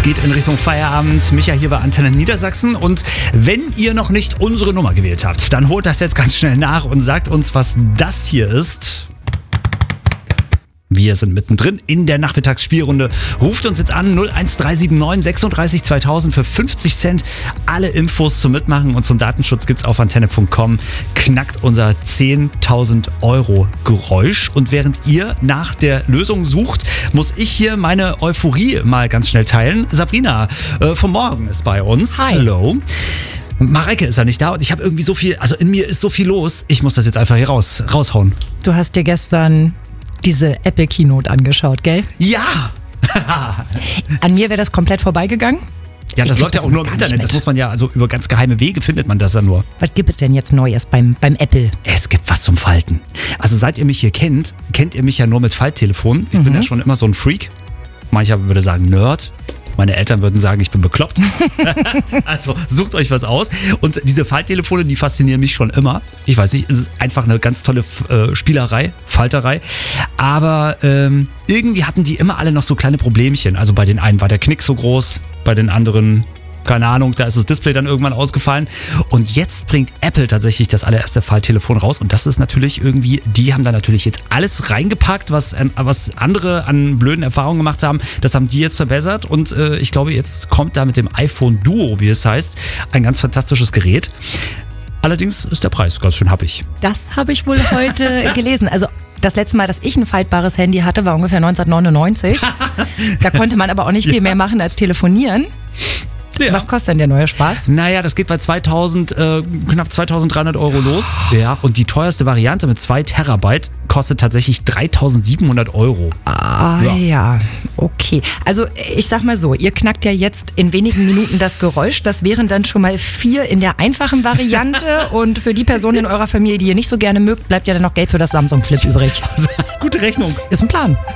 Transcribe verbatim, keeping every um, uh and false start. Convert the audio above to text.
geht in Richtung Feierabend. Micha hier bei Antenne Niedersachsen. Und wenn ihr noch nicht unsere Nummer gewählt habt, dann holt das jetzt ganz schnell nach und sagt uns, was das hier ist. Wir sind mittendrin in der Nachmittagsspielrunde. Ruft uns jetzt an null eins drei sieben neun sechsunddreißig zweitausend für fünfzig Cent. Alle Infos zum Mitmachen und zum Datenschutz gibt's auf antenne punkt com. Knackt unser zehntausend Euro Geräusch. Und während ihr nach der Lösung sucht, muss ich hier meine Euphorie mal ganz schnell teilen. Sabrina äh, vom Morgen ist bei uns. Hi. Hallo. Mareike ist ja nicht da und ich habe irgendwie so viel, also in mir ist so viel los. Ich muss das jetzt einfach hier raus, raushauen. Du hast dir gestern diese Apple Keynote angeschaut, gell? Ja! An mir wäre das komplett vorbeigegangen. Ja, das Ich läuft ja krieg auch nur im gar nicht Internet. Das mit. muss man ja, also über ganz geheime Wege findet man das ja nur. Was gibt es denn jetzt Neues beim, beim Apple? Es gibt was zum Falten. Also seit ihr mich hier kennt, kennt ihr mich ja nur mit Falttelefon. Ich Mhm. bin ja schon immer so ein Freak. Mancher würde sagen Nerd. Meine Eltern würden sagen, ich bin bekloppt. Also sucht euch was aus. Und diese Falttelefone, die faszinieren mich schon immer. Ich weiß nicht, es ist einfach eine ganz tolle äh, Spielerei, Falterei. Aber ähm, irgendwie hatten die immer alle noch so kleine Problemchen. Also bei den einen war der Knick so groß, bei den anderen, keine Ahnung, da ist das Display dann irgendwann ausgefallen. Und jetzt bringt Apple tatsächlich das allererste Falttelefon raus. Und das ist natürlich irgendwie, die haben da natürlich jetzt alles reingepackt, was, was andere an blöden Erfahrungen gemacht haben. Das haben die jetzt verbessert. Und äh, ich glaube, jetzt kommt da mit dem iPhone Duo, wie es heißt, ein ganz fantastisches Gerät. Allerdings ist der Preis ganz schön happig. Das habe ich wohl heute gelesen. Also das letzte Mal, dass ich ein faltbares Handy hatte, war ungefähr neunzehnhundertneunundneunzig. Da konnte man aber auch nicht viel Ja. mehr machen als telefonieren. Ja. Was kostet denn der neue Spaß? Naja, das geht bei zweitausend, äh, knapp zweitausenddreihundert Euro los. Ja, und die teuerste Variante mit zwei Terabyte kostet tatsächlich dreitausendsiebenhundert Euro. Ah Ja. ja, okay. Also ich sag mal so, ihr knackt ja jetzt in wenigen Minuten das Geräusch. Das wären dann schon mal vier in der einfachen Variante. Und für die Personen in eurer Familie, die ihr nicht so gerne mögt, bleibt ja dann noch Geld für das Samsung Flip übrig. Gute Rechnung. Ist ein Plan.